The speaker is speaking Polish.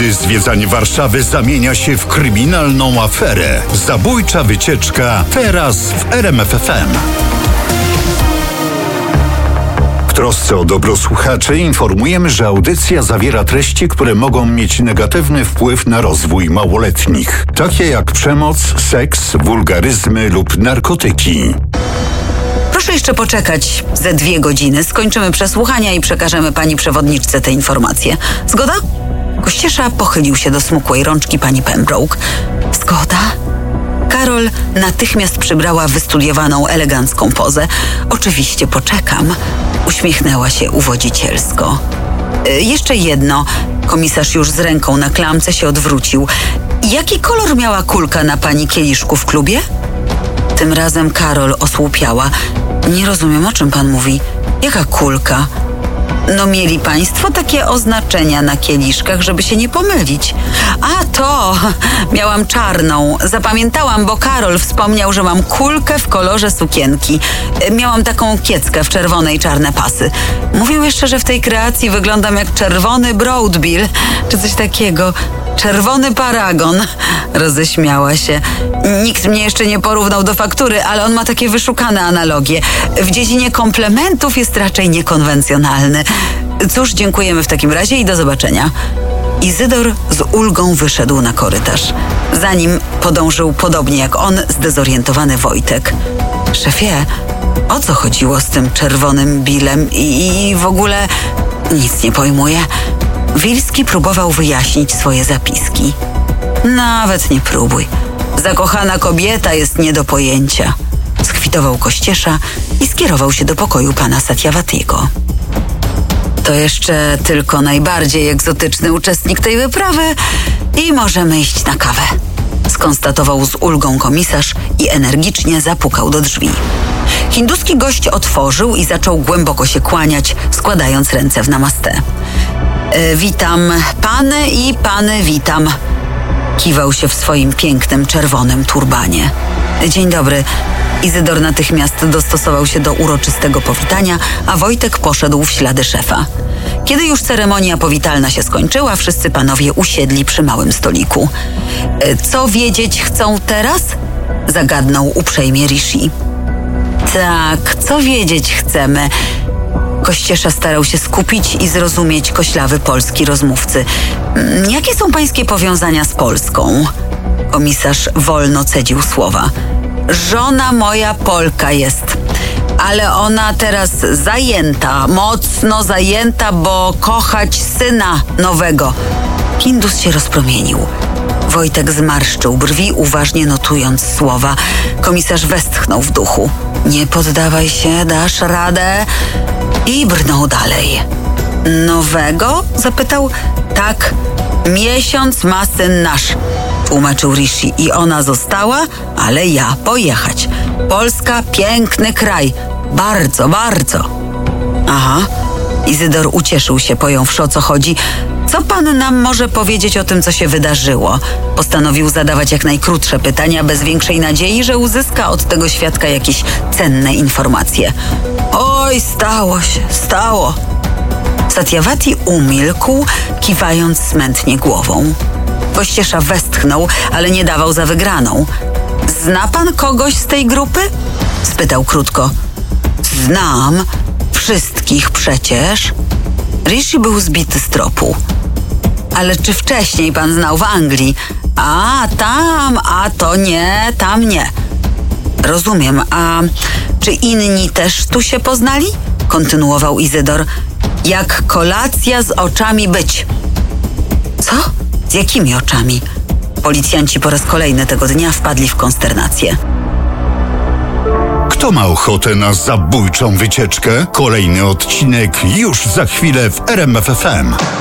gdy zwiedzanie Warszawy zamienia się w kryminalną aferę. Zabójcza wycieczka teraz w RMF FM. W trosce o dobro słuchaczy informujemy, że audycja zawiera treści, które mogą mieć negatywny wpływ na rozwój małoletnich, takie jak przemoc, seks, wulgaryzmy lub narkotyki. Proszę jeszcze poczekać ze 2 godziny. Skończymy przesłuchania i przekażemy pani przewodniczce te informacje. Zgoda? Kościesza pochylił się do smukłej rączki pani Pembroke. Zgoda? Karol natychmiast przybrała wystudiowaną, elegancką pozę. Oczywiście poczekam. Uśmiechnęła się uwodzicielsko. Jeszcze jedno. Komisarz już z ręką na klamce się odwrócił. Jaki kolor miała kulka na pani kieliszku w klubie? Tym razem Karol osłupiała. Nie rozumiem, o czym pan mówi. Jaka kulka? No mieli państwo takie oznaczenia na kieliszkach, żeby się nie pomylić. A to, miałam czarną. Zapamiętałam, bo Karol wspomniał, że mam kulkę w kolorze sukienki. Miałam taką kieckę w czerwone i czarne pasy. Mówił jeszcze, że w tej kreacji wyglądam jak czerwony Broadbill, czy coś takiego. Czerwony paragon. Roześmiała się. Nikt mnie jeszcze nie porównał do faktury, ale on ma takie wyszukane analogie. W dziedzinie komplementów jest raczej niekonwencjonalny. Cóż, dziękujemy w takim razie i do zobaczenia. Izydor z ulgą wyszedł na korytarz. Za nim podążył podobnie jak on zdezorientowany Wojtek. Szefie, o co chodziło z tym czerwonym Billem i w ogóle nic nie pojmuję. Wilski próbował wyjaśnić swoje zapiski. Nawet nie próbuj. Zakochana kobieta jest nie do pojęcia. Skwitował Kościesza i skierował się do pokoju pana Satyawatiego. To jeszcze tylko najbardziej egzotyczny uczestnik tej wyprawy i możemy iść na kawę. Skonstatował z ulgą komisarz i energicznie zapukał do drzwi. Hinduski gość otworzył i zaczął głęboko się kłaniać, składając ręce w namaste. Witam pany i pany, witam. Kiwał się w swoim pięknym, czerwonym turbanie. Dzień dobry. Izydor natychmiast dostosował się do uroczystego powitania, a Wojtek poszedł w ślady szefa. Kiedy już ceremonia powitalna się skończyła, wszyscy panowie usiedli przy małym stoliku. Co wiedzieć chcą teraz? Zagadnął uprzejmie Rishi. Tak, co wiedzieć chcemy? Kościesza starał się skupić i zrozumieć koślawy polski rozmówcy. Jakie są pańskie powiązania z Polską? Komisarz wolno cedził słowa. Żona moja Polka jest, ale ona teraz zajęta, mocno zajęta, bo kochać syna nowego. Hindus się rozpromienił. Wojtek zmarszczył brwi, uważnie notując słowa. Komisarz westchnął w duchu. Nie poddawaj się, dasz radę. I brnął dalej. Nowego? Zapytał. Tak, miesiąc ma syn nasz, tłumaczył Rishi. I ona została, ale ja pojechać. Polska, piękny kraj. Bardzo, bardzo. Aha. Izydor ucieszył się, pojąwszy, o co chodzi. Co pan nam może powiedzieć o tym, co się wydarzyło? Postanowił zadawać jak najkrótsze pytania, bez większej nadziei, że uzyska od tego świadka jakieś cenne informacje. Oj, stało się, stało. Satyawati umilkł, kiwając smętnie głową. Kościesza westchnął, ale nie dawał za wygraną. Zna pan kogoś z tej grupy? Spytał krótko. Znam. Wszystkich przecież. Rishi był zbity z tropu. Ale czy wcześniej pan znał w Anglii? A, tam, a to nie, tam nie. Rozumiem, a czy inni też tu się poznali? Kontynuował Izydor. Jak kolacja z oczami być. Co? Z jakimi oczami? Policjanci po raz kolejny tego dnia wpadli w konsternację. Kto ma ochotę na zabójczą wycieczkę? Kolejny odcinek już za chwilę w RMF FM.